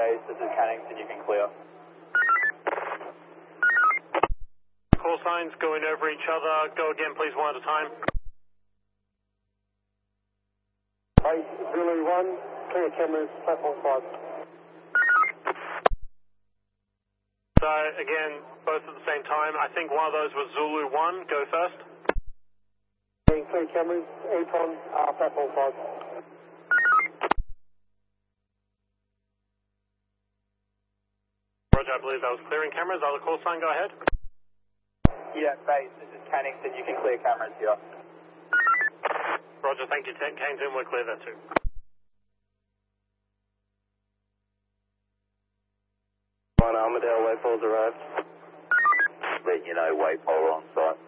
base, this is Cannington, you can clear. Call signs going over each other. Go again, please, one at a time. Base Zulu 1, clear cameras, platform 5. So, again, both at the same time. I think one of those was Zulu 1. Go first. Clear cameras, Econ, platform 5. Roger, I believe that was clearing cameras. Other call sign, go ahead. Yeah, base, this is Cannington, you can clear cameras here. Roger, thank you, Cannington, we're clear there too. Armadale, Waypole's arrived. Letting you know, Waypole on site.